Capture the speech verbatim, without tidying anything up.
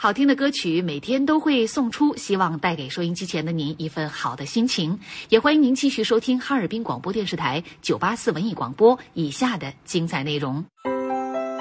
好听的歌曲每天都会送出，希望带给收音机前的您一份好的心情。也欢迎您继续收听哈尔滨广播电视台九八四文艺广播以下的精彩内容。